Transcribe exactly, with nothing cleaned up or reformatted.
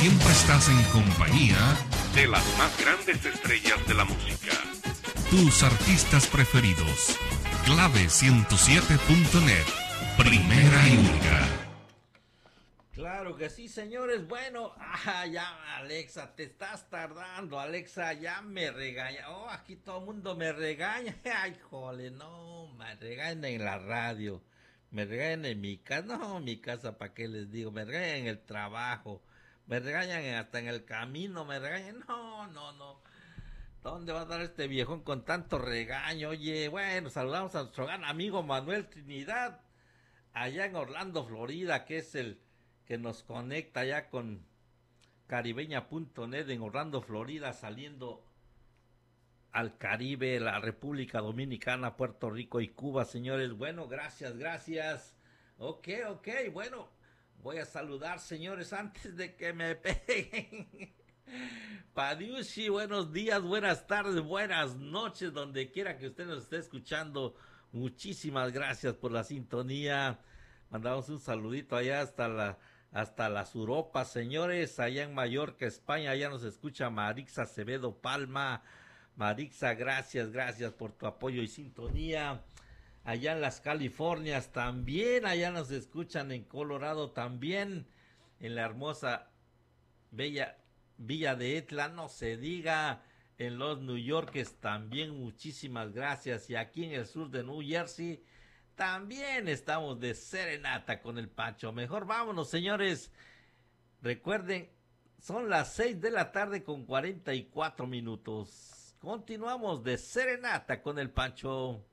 siempre estás en compañía de las más grandes estrellas de la música. Tus artistas preferidos. Clave ciento siete punto net. Primera y única. Claro que sí, señores. Bueno, ah, ya, Alexa, te estás tardando. Alexa, ya me regaña. Oh, aquí todo el mundo me regaña. Ay, jole, no, me regañan en la radio. Me regañan en mi casa. No, mi casa, ¿para qué les digo? Me regañan en el trabajo. Me regañan hasta en el camino. Me regañan. No, no, no. ¿Dónde va a dar este viejón con tanto regaño? Oye, bueno, saludamos a nuestro gran amigo Manuel Trinidad, allá en Orlando, Florida, que es el que nos conecta allá con caribeña punto net en Orlando, Florida, saliendo al Caribe, la República Dominicana, Puerto Rico y Cuba, señores. Bueno, gracias, gracias. Ok, ok, bueno, voy a saludar, señores, antes de que me peguen. Padiushi, buenos días, buenas tardes, buenas noches, donde quiera que usted nos esté escuchando. Muchísimas gracias por la sintonía. Mandamos un saludito allá hasta la hasta las Europas, señores, allá en Mallorca, España. Allá nos escucha Marixa Acevedo Palma. Marixa, gracias, gracias por tu apoyo y sintonía. Allá en las Californias también, allá nos escuchan en Colorado también, en la hermosa, bella Villa de Etla, no se diga, en los New Yorkers también, muchísimas gracias. Y aquí en el sur de New Jersey también estamos de serenata con el Pancho. Mejor vámonos, señores. Recuerden, son las seis de la tarde con cuarenta y cuatro minutos. Continuamos de serenata con el Pancho.